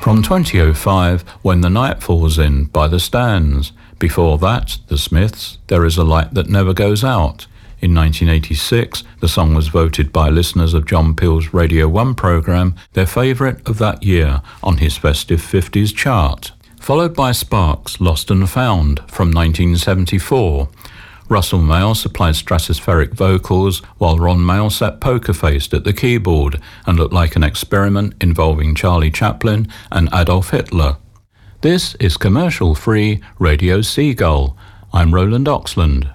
From 2005, When the Night Falls In by The Stands. Before that, The Smiths, There Is a Light That Never Goes Out. In 1986, the song was voted by listeners of John Peel's Radio 1 programme their favourite of that year on his Festive 50s chart. Followed by Sparks' Lost and Found from 1974. Russell Mael supplied stratospheric vocals while Ron Mael sat poker-faced at the keyboard and looked like an experiment involving Charlie Chaplin and Adolf Hitler. This is commercial-free Radio Seagull. I'm Roland Oxland.